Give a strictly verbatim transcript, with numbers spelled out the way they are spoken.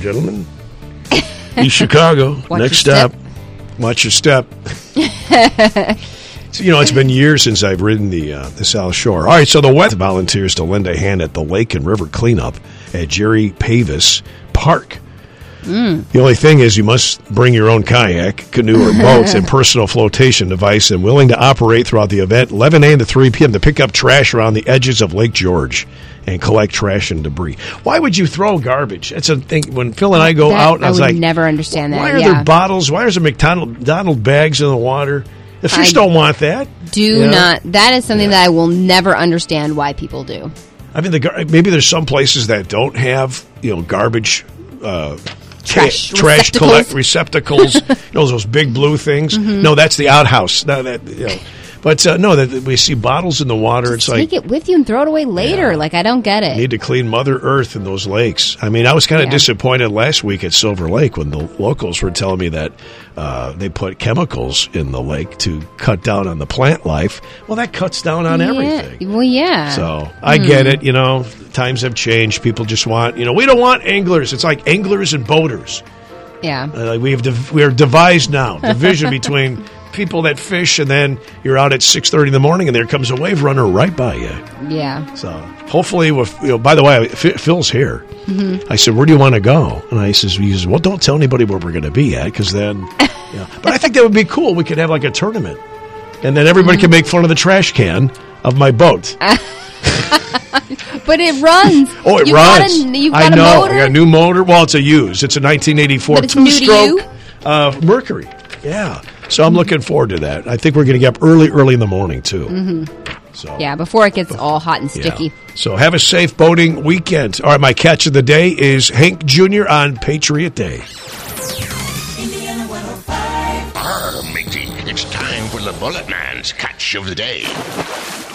gentlemen. East Chicago. Watch Next your stop. step. Watch your step. So, you know, it's been years since I've ridden the uh, the South Shore. All right, so the weather volunteers to lend a hand at the lake and river cleanup at Jerry Pavis Park. Mm. The only thing is you must bring your own kayak, canoe, or boats and personal flotation device and willing to operate throughout the event eleven a.m. to three p.m. to pick up trash around the edges of Lake George and collect trash and debris. Why would you throw garbage? That's a thing. When Phil and I go that, out, and I, I was would like, never understand that. Why are yeah. there bottles? Why is there McDonald, McDonald bags in the water? The fish I don't want that. Do yeah. not. That is something Yeah. that I will never understand why people do. I mean, the gar- maybe there's some places that don't have, you know, garbage, uh, Trash ca- trash receptacles. collect receptacles. You know, those big blue things. Mm-hmm. No, that's the outhouse. No, that you know, but uh, no, that we see bottles in the water. Just it's like take it with you and throw it away later. Yeah. Like, I don't get it. need to clean Mother Earth in those lakes. I mean, I was kind of Yeah. disappointed last week at Silver Lake when the locals were telling me that uh, they put chemicals in the lake to cut down on the plant life. Well, that cuts down on yeah. everything. Well, yeah. So I get it. You know, times have changed. People just want, you know, we don't want anglers. It's like anglers and boaters. Yeah. Uh, we have div- we are devised now division between people that fish, and then you're out at six thirty in the morning, and there comes a wave runner right by you. Yeah. So hopefully, with, you know. By the way, F- Phil's here. Mm-hmm. I said, "Where do you want to go?" And I says, "He says, well, don't tell anybody where we're going to be at, because then." You know. But I think that would be cool. We could have like a tournament, and then everybody mm-hmm. can make fun of the trash can of my boat. But it runs. Oh, it you've runs. Got a, you've I got know. a motor. I got a new motor. Well, it's a used. It's a nineteen eighty-four But it's new to two-stroke you? uh, Mercury. Yeah. So I'm looking forward to that. I think we're going to get up early, early in the morning, too. Mm-hmm. So Yeah, before it gets all hot and sticky. Yeah. So have a safe boating weekend. All right, my catch of the day is Hank Junior on Patriot Day. Indiana one oh five. Arr, matey, it's time for the Bullet Man's catch of the day.